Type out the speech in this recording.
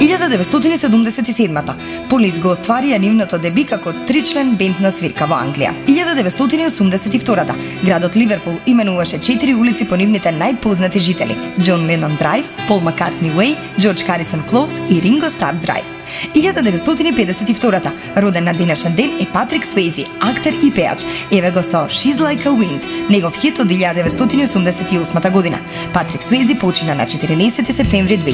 1977-та Полис го оствари ја нивното деби како тричлен бенд на свирка во Англија. 1982-та градот Ливерпул именуваше 4 улици по нивните најпознати жители: Џон Ленон Драйв, Пол Маккартни Уеј, Џорџ Харисон Клоус и Ринго Стар Драйв. 1952-та роден на денешен ден е Патрик Суејзи, актер и пеач. Еве го со She's Like a Wind, негов хит од 1988 година. Патрик Суејзи почина на 14 септември 2000